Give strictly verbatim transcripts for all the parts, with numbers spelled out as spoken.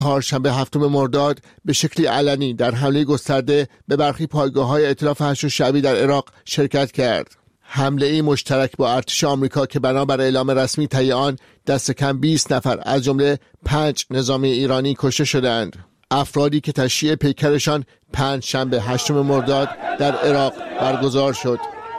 چهارشنبه هفتم مرداد به شکلی علنی در حمله گسترده به برخی پایگاه‌های ائتلاف هشت شعبی در عراق شرکت کرد. حمله ای مشترک با ارتش آمریکا که بنابر اعلام رسمی طی آن دست کم بیست نفر از جمله پنج نظامی ایرانی کشته شدند. افرادی که تشییع پیکرشان پنج شنبه هشتم مرداد در عراق برگزار شد.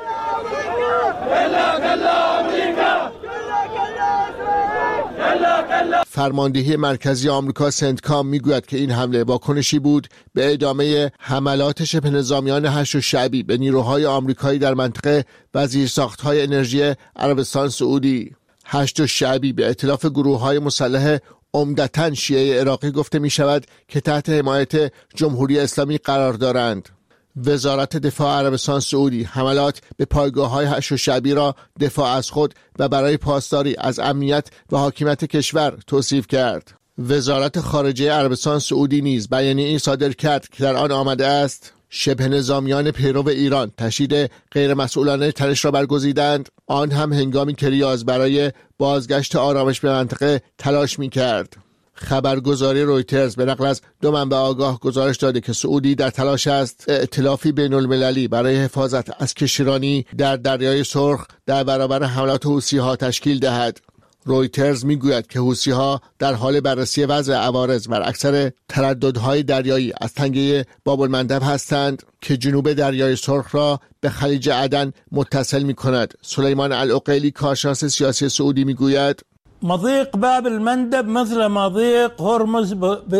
فرماندهی مرکزی آمریکا سنتکام میگوید که این حمله واکنشی بود به ادامه حملات شبه نظامیان هشت شعبی به نیروهای آمریکایی در منطقه و زیرساخت‌های انرژی عربستان سعودی. هشت شعبی به ائتلاف گروه‌های مسلح عمدتاً شیعه عراقی گفته می شود که تحت حمایت جمهوری اسلامی قرار دارند. وزارت دفاع عربستان سعودی حملات به پایگاه‌های هشت شعبی را دفاع از خود و برای پاسداری از امنیت و حاکمیت کشور توصیف کرد. وزارت خارجه عربستان سعودی نیز بیانیه‌ای صادر کرد که در آن آمده است شبه نظامیان پیرو ایران تشدید غیرمسئولانه تنش را برگزیدند، آن هم هنگامی که ریاض برای بازگشت آرامش به منطقه تلاش می‌کرد. خبرگزاری رویترز به نقل از دو منبع آگاه گزارش داده که سعودی در تلاش است ائتلافی بین المللی برای حفاظت از کشتیرانی در دریای سرخ در برابر حملات حوثی‌ها تشکیل دهد. رویترز میگوید که حوثی‌ها در حال بررسی وضع عوارض بر اکثر ترددهای دریایی از تنگه باب المندب هستند که جنوب دریای سرخ را به خلیج عدن متصل می‌کند. سلیمان العقیلی کارشناس سیاسی سعودی میگوید مضيق باب المندب مثل مضيق هرمز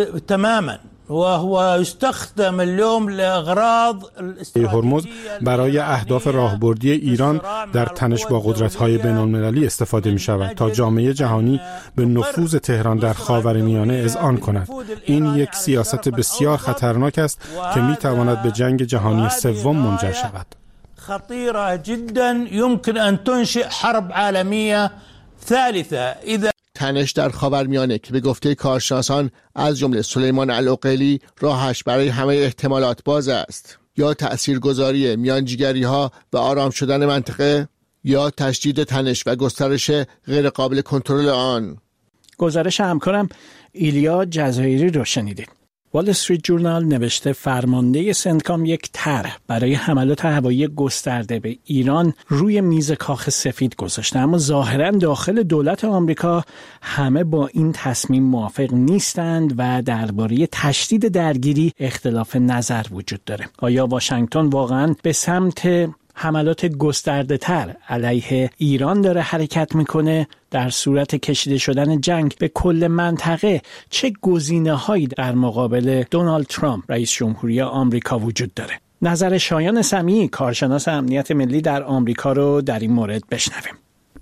تماما وهو يستخدم اليوم لاغراض هرمز برای اهداف راهبردی ایران در تنش با قدرت‌های بین‌المللی استفاده می‌شود تا جامعه جهانی به نفوذ تهران در خاورمیانه اذعان کند. این یک سیاست بسیار خطرناک است که می‌تواند به جنگ جهانی سوم منجر شود. خطيرة جدا يمكن أن تنشئ حرب عالمية ثالثه. اذا تنش در خاورمیانه که به گفته کارشناسان از جمله سلیمان العقیلی راهش برای همه احتمالات باز است، یا تأثیرگذاری میانجیگری‌ها و آرام شدن منطقه یا تشدید تنش و گسترش غیر قابل کنترل آن. گزارش همکارم ایلیا جزایری رو شنیدید. وال استریت جورنال نوشته فرمانده سنتکام یک طرح برای حملات هوایی گسترده به ایران روی میز کاخ سفید گذاشته، اما ظاهراً داخل دولت آمریکا همه با این تصمیم موافق نیستند و درباره تشدید درگیری اختلاف نظر وجود داره. آیا واشنگتن واقعاً به سمت حملات گسترده تر علیه ایران داره حرکت میکنه؟ در صورت کشیده شدن جنگ به کل منطقه چه گزینه هایی در مقابل دونالد ترامپ رئیس جمهوری آمریکا وجود داره؟ نظر شایان سمیعی کارشناس امنیت ملی در آمریکا رو در این مورد بشنویم.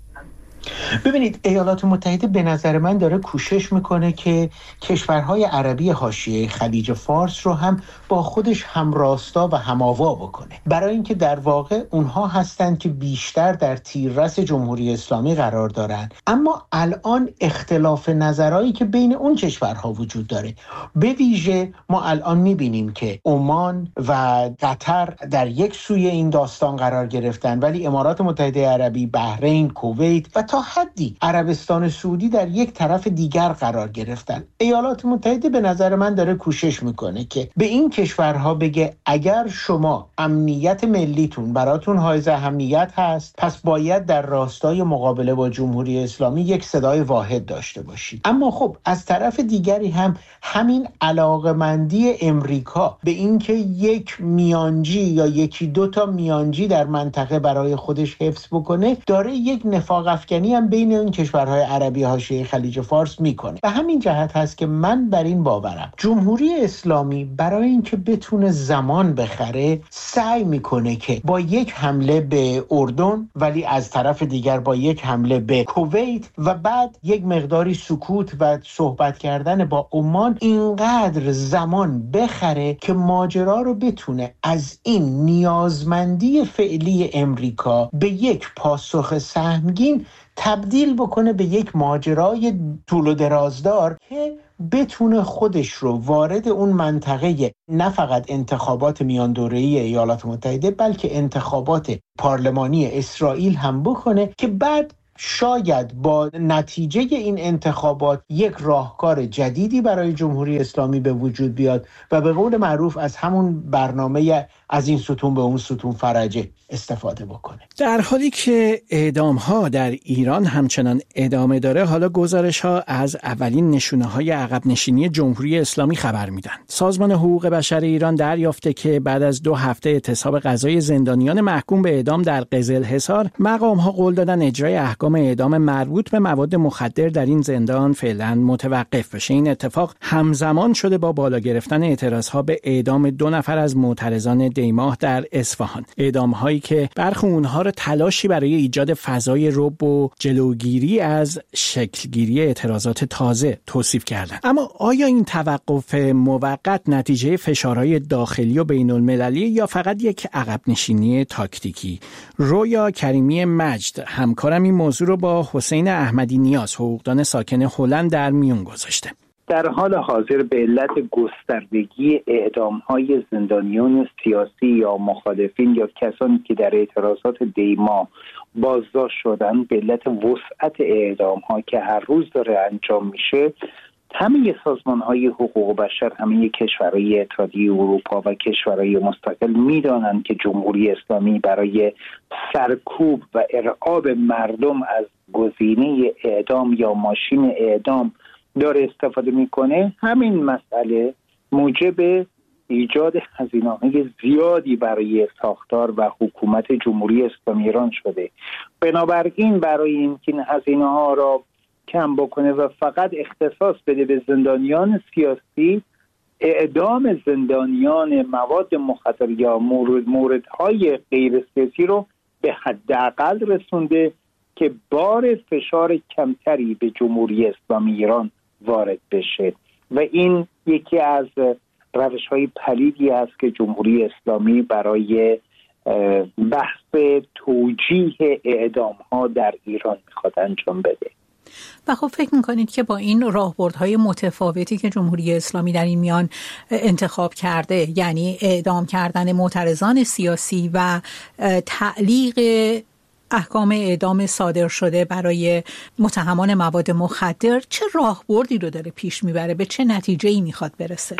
ببینید، ایالات متحده به نظر من داره کوشش میکنه که کشورهای عربی حاشیه خلیج فارس رو هم با خودش همراستا و هماوا بکنه، برای اینکه در واقع اونها هستند که بیشتر در تیررس جمهوری اسلامی قرار دارن. اما الان اختلاف نظرهایی که بین اون کشورها وجود داره، به ویژه ما الان میبینیم که عمان و قطر در یک سوی این داستان قرار گرفتن، ولی امارات متحده عربی، بحرین، کویت و تا حدی عربستان سعودی در یک طرف دیگر قرار گرفتن. ایالات متحده به نظر من داره کوشش میکنه که به این کشورها بگه اگر شما امنیت ملیتون براتون حائز اهمیت هست، پس باید در راستای مقابله با جمهوری اسلامی یک صدای واحد داشته باشید. اما خب از طرف دیگری هم همین علاقمندی امریکا به اینکه یک میانجی یا یکی دو تا میانجی در منطقه برای خودش حفظ بکنه، داره یک نفاق افکنی هم بین اون کشورهای عربی حاشیه خلیج فارس میکنه. و همین جهت هست که من بر این باورم جمهوری اسلامی برای اینکه بتونه زمان بخره سعی میکنه که با یک حمله به اردن، ولی از طرف دیگر با یک حمله به کویت و بعد یک مقداری سکوت و صحبت کردن با عمان اینقدر زمان بخره که ماجرا رو بتونه از این نیازمندی فعلی امریکا به یک پاسخ سهمگین تبدیل بکنه به یک ماجرای طول و درازدار که بتونه خودش رو وارد اون منطقه نه فقط انتخابات میان دوره‌ای ایالات متحده بلکه انتخابات پارلمانی اسرائیل هم بکنه که بعد شاید با نتیجه این انتخابات یک راهکار جدیدی برای جمهوری اسلامی به وجود بیاد و به قول معروف از همون برنامه از این ستون به اون ستون فرجه استفاده بکنه. در حالی که اعدام ها در ایران همچنان ادامه داره، حالا گزارش ها از اولین نشونه های عقب نشینی جمهوری اسلامی خبر میدن. سازمان حقوق بشر ایران دریافته که بعد از دو هفته اعتصاب قضایی زندانیان محکوم به اعدام در قزلحصار، مقام ها قول دادن اجرای احکام اعدام مربوط به مواد مخدر در این زندان فعلا متوقف بشه. این اتفاق همزمان شده با بالا گرفتن اعتراض ها به اعدام دو نفر از معترضان دیماه در اصفهان. اعدام هایی که برخی اونها را تلاشی برای ایجاد فضای رعب و جلوگیری از شکلگیری اعتراضات تازه توصیف کردند. اما آیا این توقف موقت نتیجه فشارهای داخلی و بین المللی یا فقط یک عقب نشینی تاکتیکی؟ رویا کریمی مجد همکارم این موضوع رو با حسین احمدی نیاز، حقوقدان ساکن هلند، در میون گذاشته. در حال حاضر به علت گستردگی اعدام‌های زندانیان سیاسی یا مخالفین یا کسانی که در اعتراضات دیما بازداشت شدن، به علت وسعت اعدام‌ها که هر روز داره انجام میشه، همه سازمان‌های حقوق بشر، همه کشورهای اتحادیه اروپا و کشورهای مستقل می‌دانند که جمهوری اسلامی برای سرکوب و ارعاب مردم از گزینه اعدام یا ماشین اعدام داره استفاده میکنه. همین مسئله موجب ایجاد هزینه‌های زیادی برای ساختار و حکومت جمهوری اسلامی ایران شده. بنابراین برای اینکه این هزینه‌ها را کم بکنه و فقط اختصاص بده به زندانیان سیاسی، اعدام زندانیان مواد مخدر یا مورد موردهای غیر سیاسی رو به حداقل رسونده که بار فشار کمتری به جمهوری اسلامی ایران وارد بشه و این یکی از روش‌های پلیدی است که جمهوری اسلامی برای بحث توجیه اعدام‌ها در ایران میخواد انجام بده. و خب فکر میکنید که با این راهبردهای متفاوتی که جمهوری اسلامی در این میان انتخاب کرده، یعنی اعدام کردن معترضان سیاسی و تعلیق احکام اعدام صادر شده برای متهمان مواد مخدر، چه راهبردی رو داره پیش میبره؟ به چه نتیجه‌ای میخواد برسه؟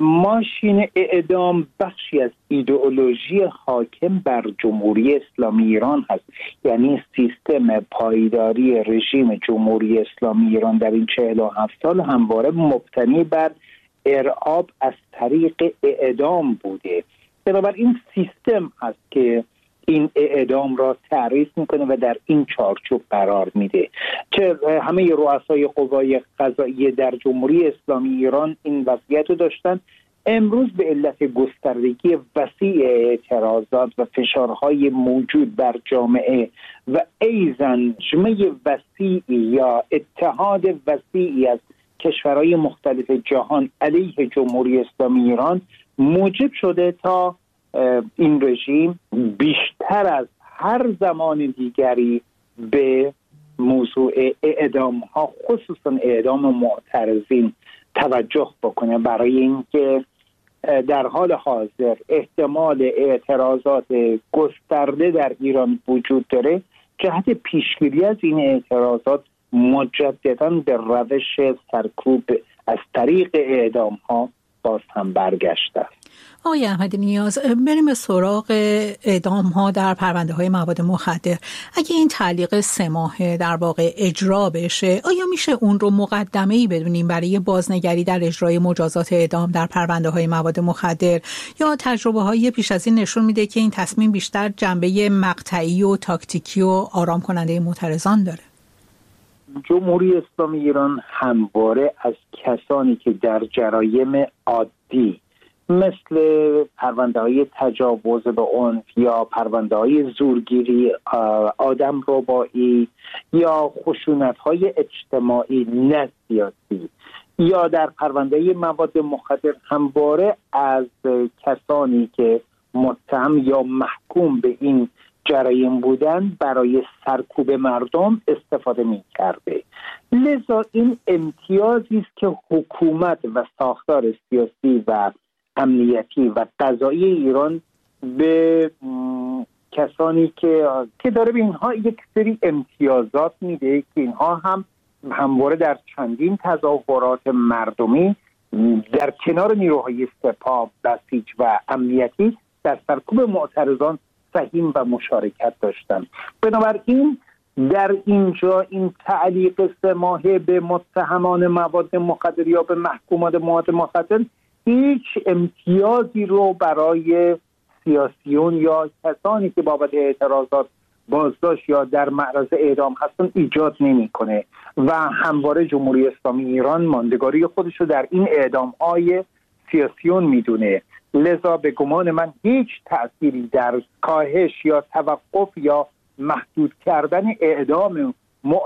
ماشین اعدام بخشی از ایدئولوژی حاکم بر جمهوری اسلامی ایران هست. یعنی سیستم پایداری رژیم جمهوری اسلامی ایران در این چهل و هفت سال همواره مبتنی بر ارعاب از طریق اعدام بوده. بنابراین سیستم هست که این اعدام را تعریف میکنه و در این چارچوب قرار میده که همه رؤسای قوای قضاییه در جمهوری اسلامی ایران این وضعیت رو داشتن. امروز به علت گستردگی وسیع اعتراضات و فشارهای موجود بر جامعه و ایزن جمعی وسیعی یا اتحاد وسیعی از کشورهای مختلف جهان علیه جمهوری اسلامی ایران موجب شده تا این رژیم بیشتر از هر زمان دیگری به موضوع اعدام ها، خصوصا اعدام معترضین، توجه بکنه، برای اینکه در حال حاضر احتمال اعتراضات گسترده در ایران وجود داره. جهت پیشگیری از این اعتراضات مجدداً به روش سرکوب از طریق اعدام ها باز هم برگشته است. آقای احمدی نیاز، بریم به سراغ اعدام ها در پرونده های مواد مخدر. اگه این تعلیق سه ماهه در واقع اجرا بشه، آیا میشه اون رو مقدمه‌ای بدونیم برای بازنگری در اجرای مجازات اعدام در پرونده های مواد مخدر، یا تجربه های پیش از این نشون میده که این تصمیم بیشتر جنبه مقطعی و تاکتیکی و آرام کننده معترضان داره؟ جمهوری اسلامی ایران همواره از کسانی که در جرایم عادی مثل پرونده های تجاوز به عنف یا پرونده های زورگیری، آدم ربایی یا خشونت های اجتماعی نه سیاسی یا در پرونده مواد مخدر، همواره از کسانی که متهم یا محکوم به این جرایم بودن برای سرکوب مردم استفاده می کرده. لذا این امتیازی است که حکومت و ساختار سیاسی و امنیتی و قضایی ایران به کسانی که که داره به اینها یک سری امتیازات میده که اینها هم همواره در چندین تظاهرات مردمی در کنار نیروهای سپاه، بسیج و امنیتی در سرکوب معترضان سهیم و مشارکت داشتند. بنابراین در اینجا این تعلیق سه ماهه به متهمان مواد مخدر یا به محکومان مواد مخدر هیچ امتیازی رو برای سیاسیون یا کسانی که بابت اعتراضات بازداشت یا در معرض اعدام هستن ایجاد نمی‌کنه و همواره جمهوری اسلامی ایران ماندگاری خودش رو در این اعدام‌های سیاسیون میدونه. لذا به گمان من هیچ تأثیری در کاهش یا توقف یا محدود کردن اعدام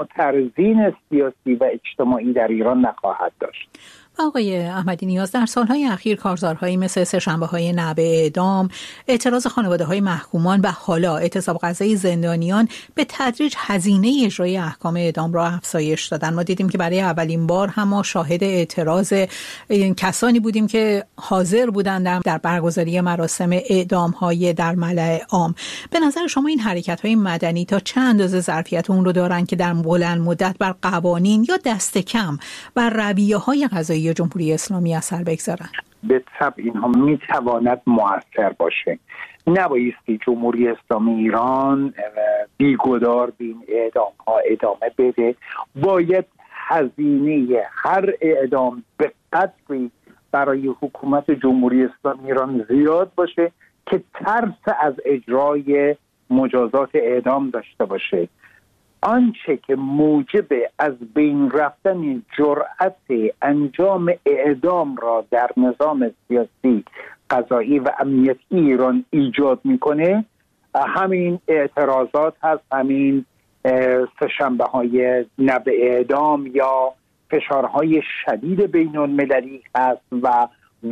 معترضین سیاسی و اجتماعی در ایران نخواهد داشت. آقای احمدی نیاز، در سالهای اخیر کارزارهایی مثل سه‌شنبه‌های نعب اعدام، اعتراض خانواده‌های محکومان و حالا اعتصاب غذایی زندانیان به تدریج هزینه اجرای احکام اعدام را افزایش دادن. ما دیدیم که برای اولین بار هم ما شاهد اعتراض کسانی بودیم که حاضر بودند در برگزاری مراسم اعدام‌های در ملأ عام. به نظر شما این حرکت‌های مدنی تا چه اندازه ظرفیت اون رو دارن که در بلند مدت بر قوانین یا دست کم بر رویه‌های قضایی جمهوری اسلامی اثر بگذارن؟ به طبع اینها میتواند مؤثر باشه. نبایستی جمهوری اسلامی ایران بیگدار به این اعدام ها ادامه بده. باید هزینه هر اعدام به قدری برای حکومت جمهوری اسلامی ایران زیاد باشه که ترس از اجرای مجازات اعدام داشته باشه. آنچه که موجب از بین رفتن جرأت انجام اعدام را در نظام سیاسی، قضایی و امنیتی ایران ایجاد میکنه همین اعتراضات هست، همین سه‌شنبه های نعب اعدام یا فشارهای شدید بین المللی هست و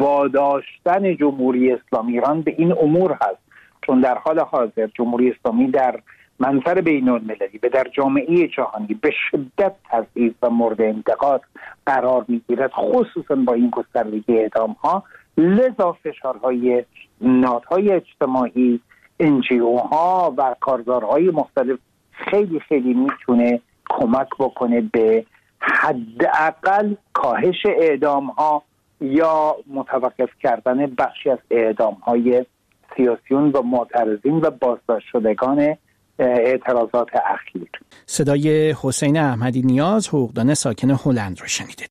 واداشتن جمهوری اسلامی ایران به این امور هست. چون در حال حاضر جمهوری اسلامی در منظر بین المللی و در جامعه جهانی به شدت تضعیف و مورد انتقاد قرار میگیرد، خصوصا با این گستردگی اعدام ها. لذا فشارهای نهادهای اجتماعی، انجیو ها و کارزارهای مختلف خیلی خیلی میتونه کمک بکنه به حداقل کاهش اعدام ها یا متوقف کردن بخشی از اعدام های سیاسیون و معترضین و بازداشت شدگان اعتراضات اخیر. صدای حسین احمدی نیاز، حقوقدان ساکن هلند رو شنیدید.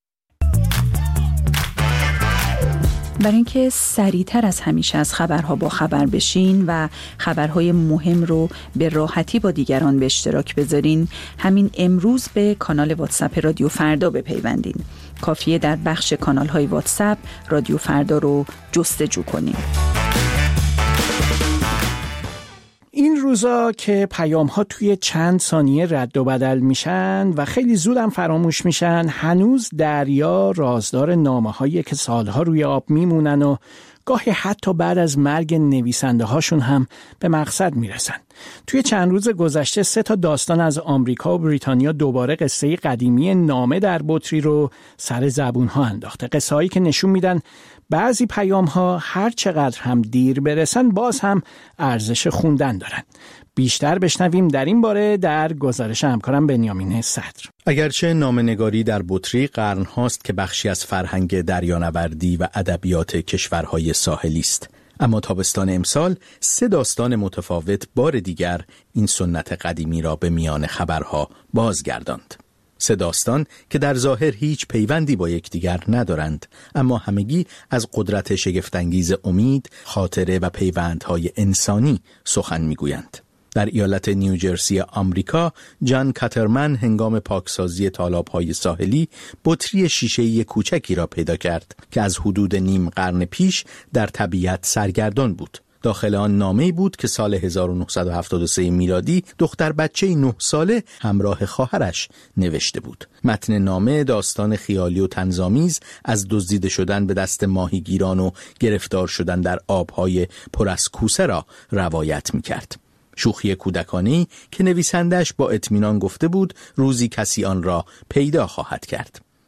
برای اینکه سریعتر از همیشه از خبرها با خبر بشین و خبرهای مهم رو به راحتی با دیگران به اشتراک بذارین، همین امروز به کانال واتساپ رادیو فردا بپیوندین. کافیه در بخش کانال‌های واتساپ رادیو فردا رو جستجو کنین. این روزا که پیام ها توی چند ثانیه رد و بدل میشن و خیلی زودم فراموش میشن، هنوز دریا رازدار نامه هایی که سالها روی آب میمونن و گاهی حتی بعد از مرگ نویسنده هاشون هم به مقصد میرسن. توی چند روز گذشته سه تا داستان از آمریکا و بریتانیا دوباره قصه قدیمی نامه در بطری رو سر زبون ها انداخته. قصه هایی که نشون میدن بعضی پیام ها هر چقدر هم دیر برسن باز هم ارزش خوندن دارن. بیشتر بشنویم در این باره در گزارش همکارم بنیامین صدر. اگرچه نامه‌نگاری در بطری قرن هاست که بخشی از فرهنگ دریانوردی و ادبیات کشورهای ساحلی است، اما تابستان امسال سه داستان متفاوت بار دیگر این سنت قدیمی را به میان خبرها بازگرداند. سه داستان که در ظاهر هیچ پیوندی با یکدیگر ندارند، اما همگی از قدرت شگفت‌انگیز امید، خاطره و پیوندهای انسانی سخن میگویند. در ایالت نیوجرسی آمریکا، جان کاترمن هنگام پاکسازی تالاب‌های ساحلی بطری شیشه‌ای کوچکی را پیدا کرد که از حدود نیم قرن پیش در طبیعت سرگردان بود. داخل آن نامه‌ای بود که سال هزار و نهصد و هفتاد و سه میلادی دختر بچه نه ساله همراه خواهرش نوشته بود. متن نامه داستان خیالی و طنزآمیز از دزدیده شدن به دست ماهیگیران و گرفتار شدن در آب‌های پر از کوسه را روایت می‌کرد. شوخی کودکانه‌ای که نویسندش با اطمینان گفته بود روزی کسی آن را پیدا خواهد کرد.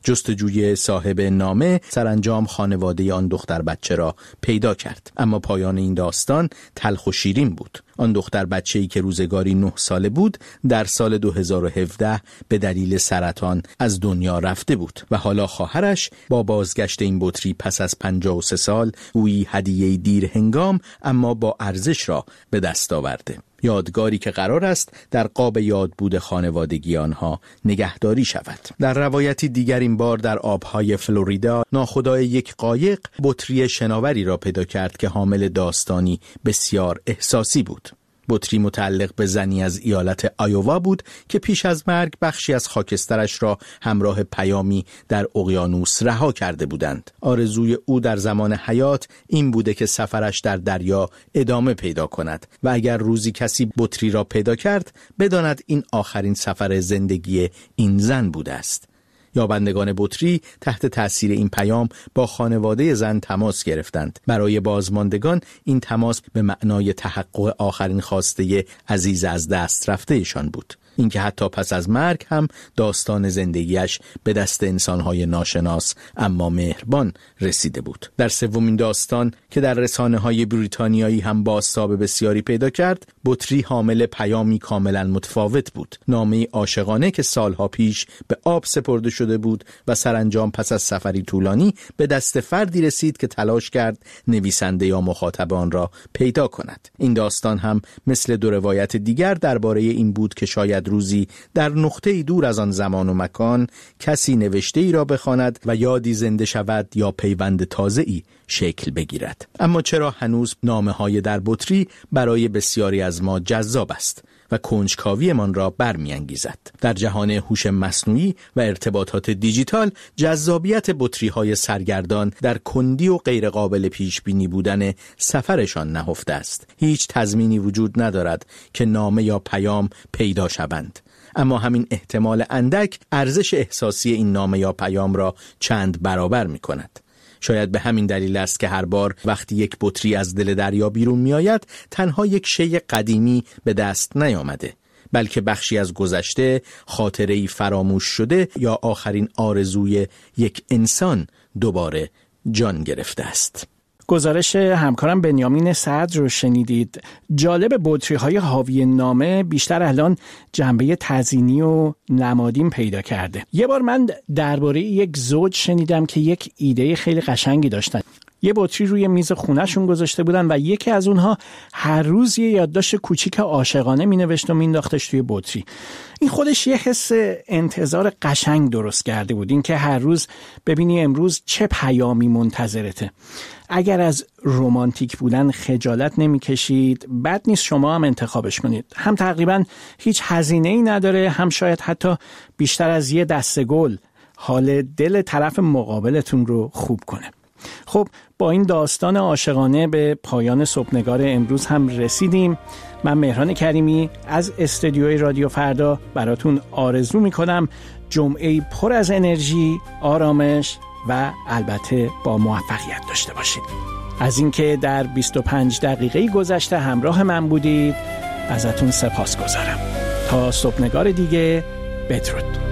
جستجوی صاحب نامه سرانجام خانواده آن دختر بچه را پیدا کرد. اما پایان این داستان تلخ و شیرین بود. آن دختر بچه‌ای که روزگاری نه ساله بود در سال دو هزار و هفده به دلیل سرطان از دنیا رفته بود و حالا خواهرش با بازگشت این بطری پس از پنجاه و سه سال گویی هدیه‌ای دیر هنگام اما با ارزش را به دست آورده. یادگاری که قرار است در قاب یادبود خانوادگی آنها نگهداری شود. در روایتی دیگر این بار در آبهای فلوریدا ناخدای یک قایق بطری شناوری را پیدا کرد که حامل داستانی بسیار احساسی بود. بطری متعلق به زنی از ایالت آیووا بود که پیش از مرگ بخشی از خاکسترش را همراه پیامی در اقیانوس رها کرده بودند. آرزوی او در زمان حیات این بوده که سفرش در دریا ادامه پیدا کند و اگر روزی کسی بطری را پیدا کرد بداند این آخرین سفر زندگی این زن بوده است. یابندگان بطری تحت تأثیر این پیام با خانواده زن تماس گرفتند. برای بازماندگان این تماس به معنای تحقق آخرین خواسته عزیز از دست رفته ایشان بود. اینکه حتی پس از مرگ هم داستان زندگیش به دست انسانهای ناشناس اما مهربان رسیده بود. در سومین داستان که در رسانه‌های بریتانیایی هم بازتاب بسیاری پیدا کرد، بطری حامل پیامی کاملا متفاوت بود. نامه عاشقانه که سالها پیش به آب سپرده شده بود و سرانجام پس از سفری طولانی به دست فردی رسید که تلاش کرد نویسنده یا مخاطب آن را پیدا کند. این داستان هم مثل دو روایت دیگر درباره این بود که شاید روزی در نقطه‌ای دور از آن زمان و مکان کسی نوشته ای را بخواند و یادی زنده شود یا پیوند تازه‌ای شکل بگیرد. اما چرا هنوز نامه‌های در بطری برای بسیاری از ما جذاب است و کنجکاویمان را برمی‌انگیزد؟ در جهان هوش مصنوعی و ارتباطات دیجیتال جذابیت بطری‌های سرگردان در کندی و غیر قابل پیش بینی بودن سفرشان نهفته است. هیچ تضمینی وجود ندارد که نامه یا پیام پیدا شوند. اما همین احتمال اندک ارزش احساسی این نامه یا پیام را چند برابر می‌کند. شاید به همین دلیل است که هر بار وقتی یک بطری از دل دریا بیرون می آید تنها یک شی قدیمی به دست نیامده، بلکه بخشی از گذشته، خاطره‌ای فراموش شده یا آخرین آرزوی یک انسان دوباره جان گرفته است. گزارش همکارم بنیامین صدر رو شنیدید. جالب بطری‌های حاوی نامه بیشتر الان جنبه تزیینی و نمادین پیدا کرده. یه بار من درباره یک زوج شنیدم که یک ایده خیلی قشنگی داشتن. یه بطری روی میز خونه‌شون گذاشته بودن و یکی از اونها هر روز یه یادداشت کوچیک عاشقانه مینوشت و مینداختش توی بطری. این خودش یه حس انتظار قشنگ درست کرده بود، این که هر روز ببینی امروز چه پیامی منتظرته. اگر از رمانتیک بودن خجالت نمیکشید، بد نیست شما هم انتخابش کنید. هم تقریبا هیچ هزینه‌ای نداره، هم شاید حتی بیشتر از یه دسته گل حال دل طرف مقابلتون رو خوب کنه. خب با این داستان عاشقانه به پایان صبحنگار امروز هم رسیدیم. من مهران کریمی از استودیوی رادیو فردا براتون آرزو میکنم جمعه‌ای پر از انرژی، آرامش و البته با موفقیت داشته باشید. از اینکه در بیست و پنج دقیقه گذشته همراه من بودید ازتون سپاسگزارم. تا صبحنگار دیگه، بدرود.